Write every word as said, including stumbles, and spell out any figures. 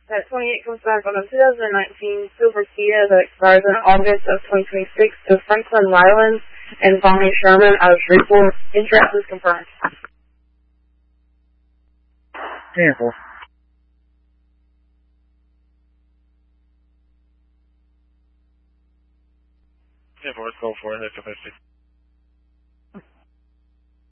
That twenty-eight comes back on a two thousand nineteen Silver Kia that expires in August of twenty twenty-six to Franklin Rylands and Bonnie Sherman out of Shreveport. Insurance is confirmed. ten four. ten four, let's go for it. Let's go for it.